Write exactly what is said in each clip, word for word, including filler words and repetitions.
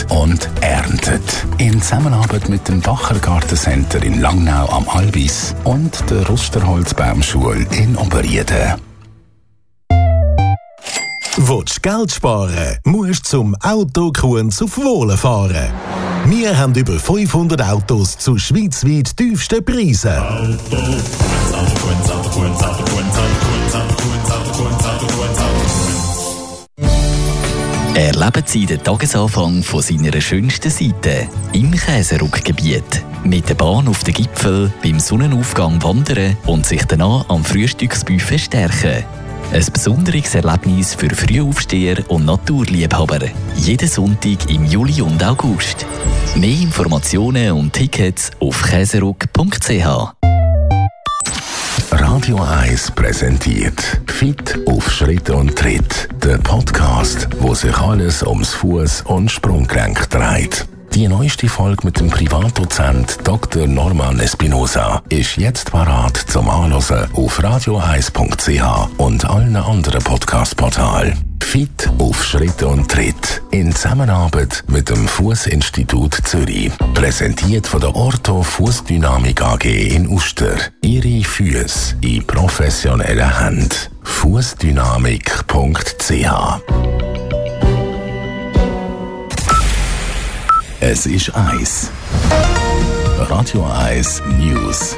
und erntet. In Zusammenarbeit mit dem Bacher Gartencenter in Langnau am Albis und der Rusterholzbaumschule in Oberrieden. Willst du Geld sparen, musst du zum Auto Kunz auf Wohlen fahren. Wir haben über fünfhundert Autos zu schweizweit tiefsten Preisen. Auto, Auto, Kunz, Auto, Kunz, Auto, Kunz, Auto, Kunz, Auto, Kunz, Auto, Kunz, Auto, Kunz, Auto, Kunz. Erleben Sie den Tagesanfang von seiner schönsten Seite im Käseruckgebiet. Mit der Bahn auf den Gipfel, beim Sonnenaufgang wandern und sich danach am Frühstücksbuffet stärken. Ein besonderes Erlebnis für Frühaufsteher und Naturliebhaber. Jeden Sonntag im Juli und August. Mehr Informationen und Tickets auf käseruck punkt c h. Radio eins präsentiert Fit auf Schritt und Tritt. Der Podcast, wo sich alles ums Fuß- und Sprunggelenk dreht. Die neueste Folge mit dem Privatdozent Doktor Norman Espinosa ist jetzt parat zum Anhören auf radio eins punkt c h und allen anderen Podcast-Portalen. Fit auf Schritt und Tritt in Zusammenarbeit mit dem Fußinstitut Zürich. Präsentiert von der Ortho Fußdynamik A G in Uster. Ihre Füße in professionellen Händen. fußdynamik punkt c h. Es ist eins. Radio eins News.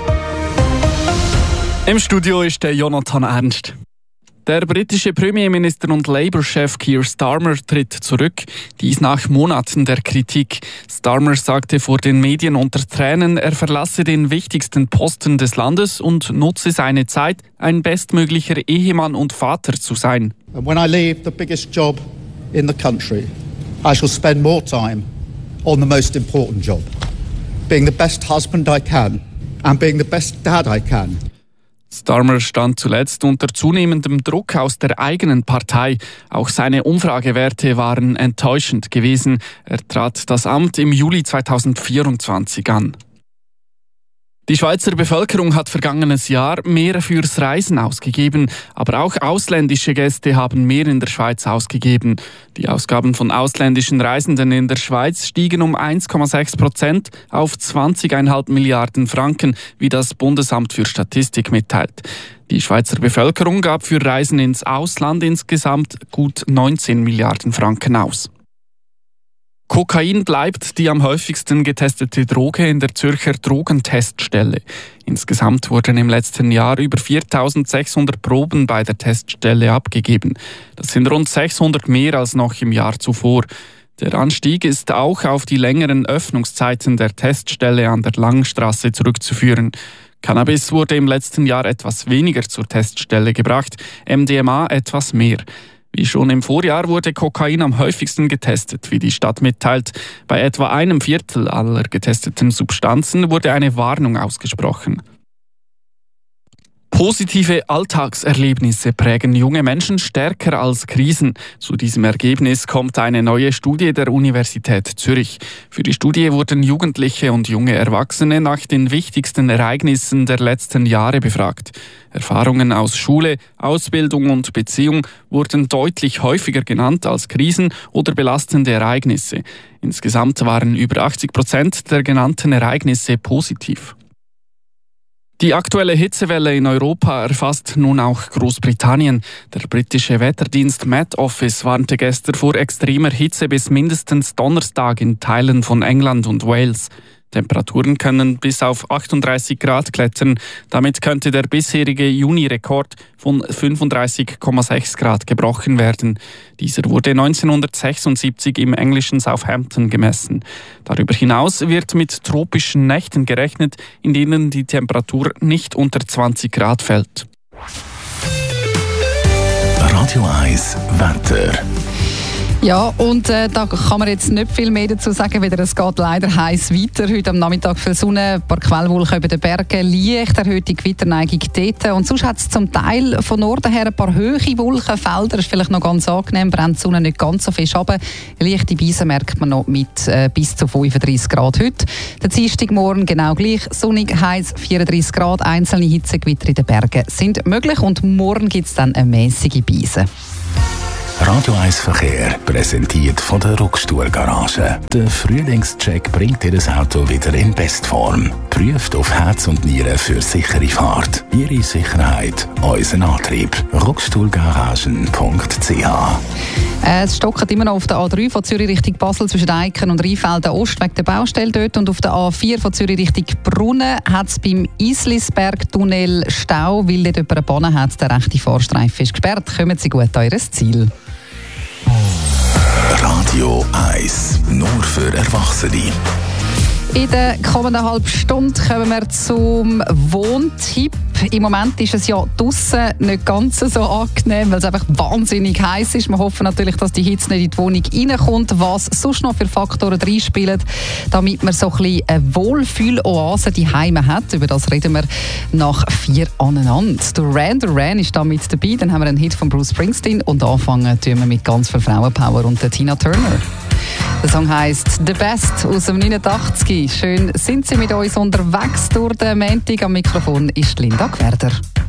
Im Studio ist der Jonathan Ernst. Der britische Premierminister und Labour-Chef Keir Starmer tritt zurück, dies nach Monaten der Kritik. Starmer sagte vor den Medien unter Tränen, er verlasse den wichtigsten Posten des Landes und nutze seine Zeit, ein bestmöglicher Ehemann und Vater zu sein. And when I leave the biggest job in the country, I shall spend more time on the most important job, being the best husband I can and being the best dad I can. Starmer stand zuletzt unter zunehmendem Druck aus der eigenen Partei. Auch seine Umfragewerte waren enttäuschend gewesen. Er trat das Amt im Juli zweitausendvierundzwanzig an. Die Schweizer Bevölkerung hat vergangenes Jahr mehr fürs Reisen ausgegeben, aber auch ausländische Gäste haben mehr in der Schweiz ausgegeben. Die Ausgaben von ausländischen Reisenden in der Schweiz stiegen um eins Komma sechs Prozent auf zwanzig Komma fünf Milliarden Franken, wie das Bundesamt für Statistik mitteilt. Die Schweizer Bevölkerung gab für Reisen ins Ausland insgesamt gut neunzehn Milliarden Franken aus. Kokain bleibt die am häufigsten getestete Droge in der Zürcher Drogenteststelle. Insgesamt wurden im letzten Jahr über viertausendsechshundert Proben bei der Teststelle abgegeben. Das sind rund sechshundert mehr als noch im Jahr zuvor. Der Anstieg ist auch auf die längeren Öffnungszeiten der Teststelle an der Langstrasse zurückzuführen. Cannabis wurde im letzten Jahr etwas weniger zur Teststelle gebracht, M D M A etwas mehr. Wie schon im Vorjahr wurde Kokain am häufigsten getestet, wie die Stadt mitteilt. Bei etwa einem Viertel aller getesteten Substanzen wurde eine Warnung ausgesprochen. Positive Alltagserlebnisse prägen junge Menschen stärker als Krisen. Zu diesem Ergebnis kommt eine neue Studie der Universität Zürich. Für die Studie wurden Jugendliche und junge Erwachsene nach den wichtigsten Ereignissen der letzten Jahre befragt. Erfahrungen aus Schule, Ausbildung und Beziehung wurden deutlich häufiger genannt als Krisen oder belastende Ereignisse. Insgesamt waren über achtzig Prozent der genannten Ereignisse positiv. Die aktuelle Hitzewelle in Europa erfasst nun auch Großbritannien. Der britische Wetterdienst Met Office warnte gestern vor extremer Hitze bis mindestens Donnerstag in Teilen von England und Wales. Temperaturen können bis auf achtunddreißig Grad klettern. Damit könnte der bisherige Juni-Rekord von fünfunddreißig Komma sechs Grad gebrochen werden. Dieser wurde neunzehnhundertsechsundsiebzig im englischen Southampton gemessen. Darüber hinaus wird mit tropischen Nächten gerechnet, in denen die Temperatur nicht unter zwanzig Grad fällt. Radio eins Wetter. Ja, und äh, da kann man jetzt nicht viel mehr dazu sagen, weil es geht leider heiß weiter. Heute am Nachmittag viel Sonne, ein paar Quellwolken über den Bergen, leicht erhöhte Gewitterneigung dort. Und sonst hat es zum Teil von Norden her ein paar hohe Wolkenfelder. Das ist vielleicht noch ganz angenehm, brennt die Sonne nicht ganz so fest runter. Leichte Beise merkt man noch mit äh, bis zu fünfunddreißig Grad heute. Der Dienstagmorgen genau gleich, sonnig, heiß, vierunddreißig Grad, einzelne Hitzegewitter in den Bergen sind möglich und morgen gibt es dann eine mäßige Beise. Radio eins Verkehr, präsentiert von der Ruckstuhl-Garage. Der Frühlingscheck bringt Ihr Auto wieder in Bestform. Prüft auf Herz und Nieren für sichere Fahrt. Ihre Sicherheit, unser Antrieb. ruckstuhlgaragen punkt c h. Es stockt immer noch auf der A drei von Zürich Richtung Basel zwischen Eiken und Rheinfelden Ost wegen der Baustelle dort. Und auf der A vier von Zürich Richtung Brunnen hat es beim Islisberg-Tunnel Stau, weil dort jemand eine Panne hat. Der rechte Fahrstreifen ist gesperrt. Kommen Sie gut an Ihr Ziel. Radio eins, nur für Erwachsene. In der kommenden halben Stunde kommen wir zum Wohntipp. Im Moment ist es ja draussen nicht ganz so angenehm, weil es einfach wahnsinnig heiß ist. Wir hoffen natürlich, dass die Hitze nicht in die Wohnung reinkommt. Was sonst noch für Faktoren reinspielen, damit man so ein bisschen eine Wohlfühl-Oase die Heime hat. Über das reden wir nach vier aneinander. Duran Duran ist da mit dabei. Dann haben wir einen Hit von Bruce Springsteen und anfangen tun wir mit ganz viel Frauenpower und der Tina Turner. Der Song heisst «The Best» aus dem neunundachtzig. Schön sind Sie mit uns unterwegs durch den Montag. Am Mikrofon ist Linda Gwerder.